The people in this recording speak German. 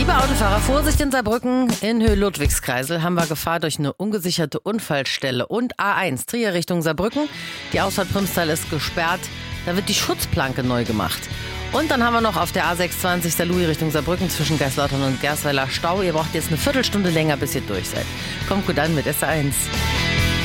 Liebe Autofahrer, Vorsicht in Saarbrücken, in Höhe Ludwigskreisel haben wir Gefahr durch eine ungesicherte Unfallstelle. Und A1, Trier Richtung Saarbrücken, die Ausfahrt Primstal ist gesperrt, da wird die Schutzplanke neu gemacht. Und dann haben wir noch auf der A620 Saarlouis Richtung Saarbrücken zwischen Geislautern und Gersweiler Stau. Ihr braucht jetzt eine Viertelstunde länger, bis ihr durch seid. Kommt gut an mit S1.